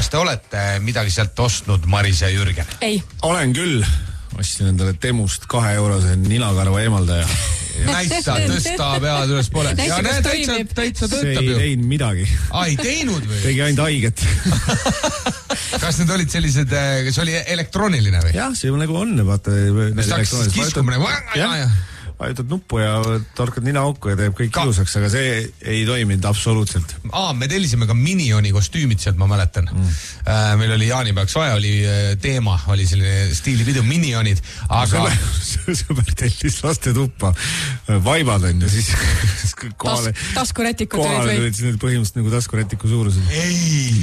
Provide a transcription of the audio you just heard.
kas te olete midagi sealt ostnud, Maris ja Jürgen? Ei. Olen küll. Ostsin endale Temust 2 eurose ninakarva eemaldaja. Näita, tõsta pead üles poole. Ja näed, täitsa töötab ju. See ei teinud midagi. Ei teinud või? Tegi ainult haiget. Kas need olid sellised, kas oli elektrooniline või? Jah, see nagu on, vaata. Kiskumine. Vajutad nuppu ja torkad nina auku ja teeb kõik ilusaks, aga see ei toiminud absoluutselt. Me tellisime ka Minioni kostüümid sealt, ma mäletan. Meil oli jaanipäevaks vaja, oli teema, oli selline stiilipidu Minionid, aga... Sõber tellis laste tuppa vaibad on ja siis taskurätikud kohale tulid need põhimõtteliselt nagu taskurätiku suurused. Ei,